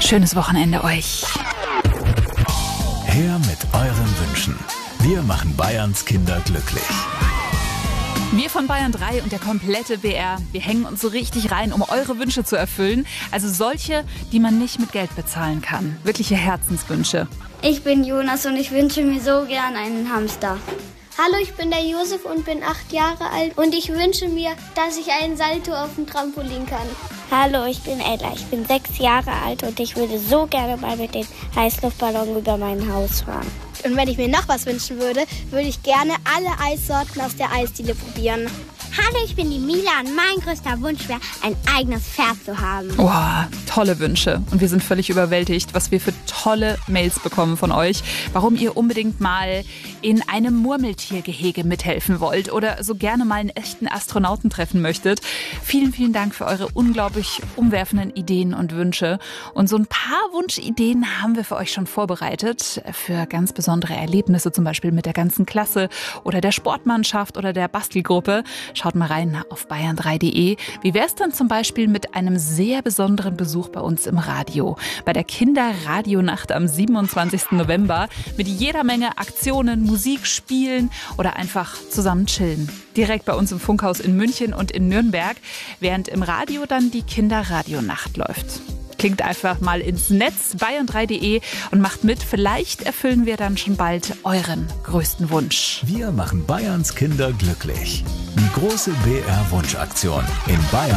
Schönes Wochenende euch. Her mit euren Wünschen. Wir machen Bayerns Kinder glücklich. Wir von Bayern 3 und der komplette BR, wir hängen uns so richtig rein, um eure Wünsche zu erfüllen. Also solche, die man nicht mit Geld bezahlen kann. Wirkliche Herzenswünsche. Ich bin Jonas und ich wünsche mir so gern einen Hamster. Hallo, ich bin der Josef und bin 8 Jahre alt und ich wünsche mir, dass ich einen Salto auf dem Trampolin kann. Hallo, ich bin Ella, ich bin 6 Jahre alt und ich würde so gerne mal mit dem Heißluftballon über mein Haus fahren. Und wenn ich mir noch was wünschen würde, würde ich gerne alle Eissorten aus der Eisdiele probieren. Hallo, ich bin die Mila und mein größter Wunsch wäre, ein eigenes Pferd zu haben. Boah, tolle Wünsche. Und wir sind völlig überwältigt, was wir für tolle Mails bekommen von euch. Warum ihr unbedingt mal in einem Murmeltiergehege mithelfen wollt oder so gerne mal einen echten Astronauten treffen möchtet. Vielen, vielen Dank für eure unglaublich umwerfenden Ideen und Wünsche. Und so ein paar Wunschideen haben wir für euch schon vorbereitet. Für ganz besondere Erlebnisse, zum Beispiel mit der ganzen Klasse oder der Sportmannschaft oder der Bastelgruppe. Schaut mal rein auf bayern3.de. Wie wäre es dann zum Beispiel mit einem sehr besonderen Besuch bei uns im Radio? Bei der Kinderradionacht am 27. November mit jeder Menge Aktionen, Musik, Spielen oder einfach zusammen chillen. Direkt bei uns im Funkhaus in München und in Nürnberg, während im Radio dann die Kinderradionacht läuft. Klingt einfach mal ins Netz, bayern3.de und macht mit. Vielleicht erfüllen wir dann schon bald euren größten Wunsch. Wir machen Bayerns Kinder glücklich. Die große BR-Wunschaktion in Bayern.